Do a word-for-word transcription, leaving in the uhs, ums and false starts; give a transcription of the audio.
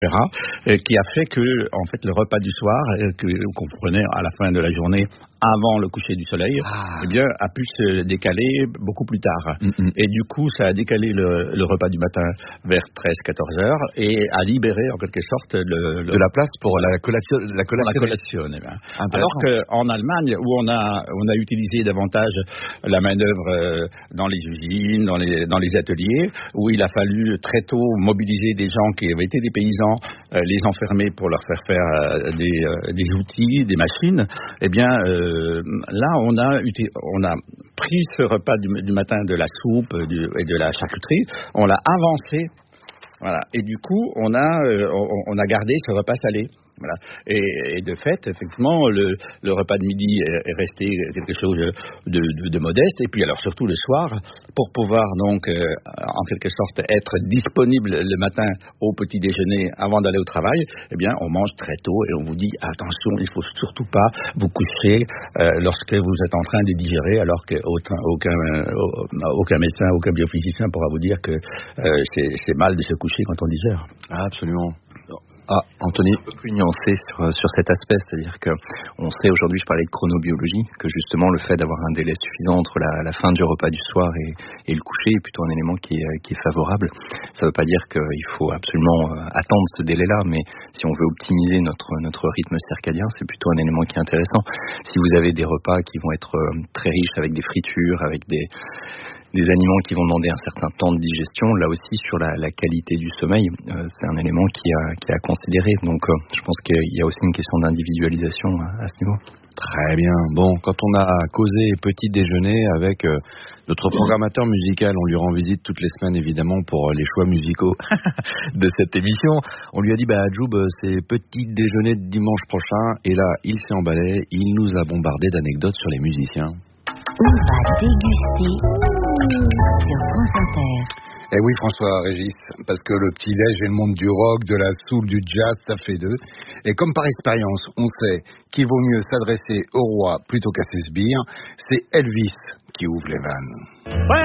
euh, qui a fait que, en fait, le repas du soir, euh, que, qu'on prenait à la fin de la journée, avant le coucher du soleil, Ah. eh bien, a pu se décaler beaucoup plus tard. Mm-mm. Et du coup, ça a décalé le, le repas du matin vers treize à quatorze heures et a libéré, en quelque sorte, le, le De la place pour la collation, la pour la collation. collation. Eh bien. Intéressant. Alors qu'en Allemagne, où on a, on a utilisé davantage la main-d'œuvre euh, dans les usines, dans les, dans les ateliers, où il a fallu très tôt mobiliser des gens qui avaient été des paysans, euh, les enfermer pour leur faire faire euh, des, euh, des outils, des machines, eh bien, euh, là, on a, uti- on a pris ce repas du, du matin de la soupe du, et de la charcuterie, on l'a avancé, voilà, et du coup, on a, euh, on, on a gardé ce repas salé. Voilà. Et, et de fait, effectivement, le, le repas de midi est, est resté quelque chose de, de, de modeste. Et puis, alors surtout le soir, pour pouvoir donc, euh, en quelque sorte, être disponible le matin au petit déjeuner avant d'aller au travail, eh bien, on mange très tôt et on vous dit attention, il faut surtout pas vous coucher euh, lorsque vous êtes en train de digérer, alors qu'aucun aucun, euh, aucun médecin, aucun biophysicien pourra vous dire que euh, c'est, c'est mal de se coucher quand on digère. Ah, absolument. Ah, Anthony. Un peu plus nuancé sur, sur cet aspect, c'est-à-dire que on sait aujourd'hui, je parlais de chronobiologie, que justement le fait d'avoir un délai suffisant entre la, la fin du repas du soir et, et le coucher est plutôt un élément qui est, qui est favorable. Ça ne veut pas dire qu'il faut absolument attendre ce délai-là, mais si on veut optimiser notre, notre rythme circadien, c'est plutôt un élément qui est intéressant. Si vous avez des repas qui vont être très riches avec des fritures, avec des des aliments qui vont demander un certain temps de digestion, là aussi sur la, la qualité du sommeil, euh, c'est un élément qui a, qui a à considérer. Donc euh, je pense qu'il y a aussi une question d'individualisation à, à ce niveau. Très bien. Bon, quand on a causé petit déjeuner avec euh, notre programmateur musical, on lui rend visite toutes les semaines évidemment pour euh, les choix musicaux de cette émission. On lui a dit, bah Joub, c'est petit déjeuner de dimanche prochain, et là il s'est emballé, il nous a bombardé d'anecdotes sur les musiciens. On va déguster sur France Inter. Eh oui, François Régis, parce que le petit-déj et le monde du rock, de la soul, du jazz, ça fait deux. Et comme par expérience, on sait qu'il vaut mieux s'adresser au roi plutôt qu'à ses sbires, c'est Elvis qui ouvre les vannes.